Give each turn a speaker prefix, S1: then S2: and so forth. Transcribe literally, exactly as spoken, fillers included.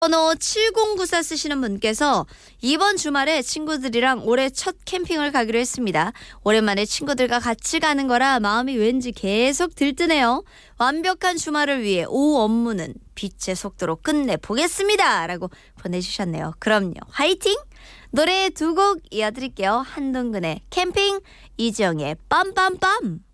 S1: 번호 칠공구사 쓰시는 분께서 이번 주말에 친구들이랑 올해 첫 캠핑을 가기로 했습니다. 오랜만에 친구들과 같이 가는 거라 마음이 왠지 계속 들뜨네요. 완벽한 주말을 위해 오후 업무는 빛의 속도로 끝내보겠습니다. 라고 보내주셨네요. 그럼요. 화이팅! 노래 두 곡 이어드릴게요. 한동근의 캠핑, 이지영의 빰빰빰.